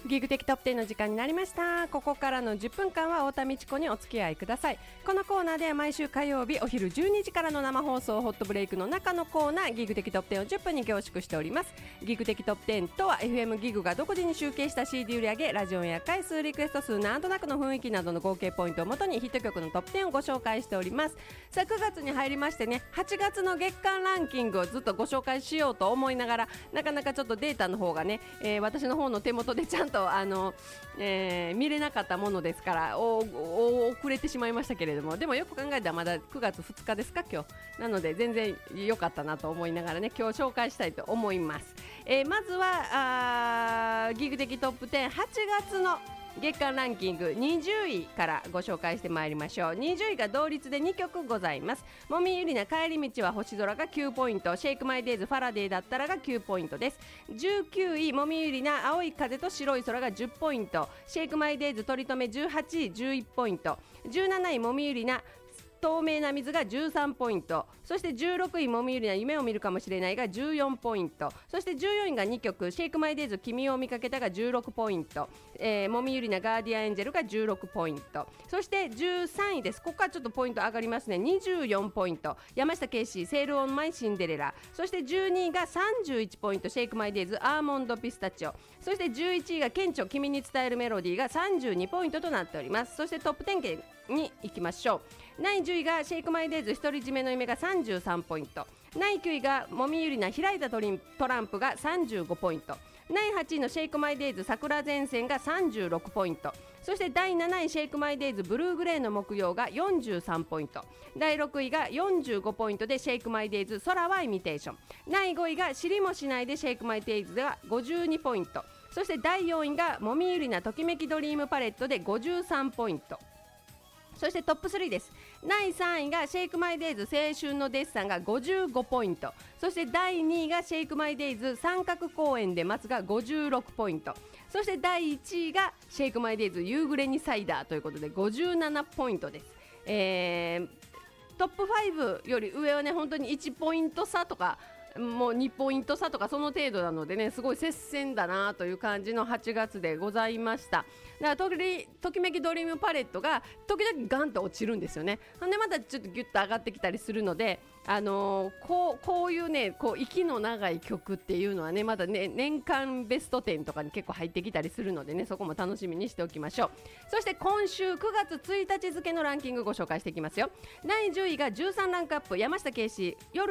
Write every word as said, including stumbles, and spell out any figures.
ギグ的トップテンの時間になりました。ここからのじゅっぷんかんは太田美智子にお付き合いください。このコーナーでは毎週火曜日お昼じゅうにじからの生放送ホットブレイクの中のコーナーギグ的トップテンをじゅっぷんに凝縮しております。ギグ的トップテンとは エフエム ギグが独自に集計した シーディー 売上、ラジオや回数、リクエスト数、なんとなくの雰囲気などの合計ポイントをもとにヒット曲のトップテンをご紹介しております。さあくがつに入りましてね、はちがつの月間ランキングをずっとご紹介しようと思いながら、なかなかちょっとデータの方がね、えー、私の方の手元でちゃんとあの、えー、見れなかったものですからおお遅れてしまいましたけれども、でもよく考えたらまだくがつふつかですか今日なので、全然良かったなと思いながらね、今日紹介したいと思います。えー、まずはあギグ的トップテンはちがつの月間ランキングにじゅういからご紹介してまいりましょう。にじゅういが同率でにきょくございます。もみゆりな帰り道は星空がきゅうポイント、シェイクマイデイズファラデーだったらがきゅうポイントです。じゅうきゅういもみゆりな青い風と白い空がじゅっポイント、シェイクマイデイズ取り留めじゅうはちいじゅういちポイント、じゅうなないもみゆりな透明な水がじゅうさんポイント、そしてじゅうろくいもみゆりな夢を見るかもしれないがじゅうよんポイント、そしてじゅうよんいがにきょくシェイクマイデイズ君を見かけたがじゅうろくポイント、えー、もみゆりなガーディアンエンジェルがじゅうろくポイント、そしてじゅうさんいです。ここからちょっとポイント上がりますね。にじゅうよんポイント山下圭司セールオンマイシンデレラ、そしてじゅうにいがさんじゅういちポイントシェイクマイデイズアーモンドピスタチオ、そしてじゅういちいが顕著君に伝えるメロディーがさんじゅうにポイントとなっております。そしてトップじゅうに行きましょう。だいじゅういがシェイクマイデイズ独り占めの夢がさんじゅうさんポイント、だいきゅういがもみゆりな開いたトリントランプがさんじゅうごポイント、だいはちいのシェイクマイデイズ桜前線がさんじゅうろくポイント、そしてだいなないシェイクマイデイズブルーグレーの木曜がよんじゅうさんポイント、だいろくいがよんじゅうごポイントでシェイクマイデイズ空はイミテーション、だいごいが知りもしないでシェイクマイデイズがごじゅうにポイント、そしてだいよんいがもみゆりなときめきドリームパレットでごじゅうさんポイント。そしてトップスリーです。だいさんいがシェイクマイデイズ青春のデッサンがごじゅうごポイント、そしてだいにいがシェイクマイデイズ三角公園で待つがごじゅうろくポイント、そしてだいいちいがシェイクマイデイズ夕暮れにサイダーということでごじゅうななポイントです。えー、トップごより上はね本当にいちポイント差とかもうにポイント差とかその程度なのでね、すごい接戦だなという感じのはちがつでございました。だからときめきドリームパレットが時々ガンと落ちるんですよね。でまたちょっとギュッと上がってきたりするので、あのー、こう、こういうねこう息の長い曲っていうのはねまだね年間ベストじゅうとかに結構入ってきたりするのでね、そこも楽しみにしておきましょう。そして今週くがつついたち付のランキングご紹介していきますよ。だいじゅういがじゅうさんランクアップ山下圭司夜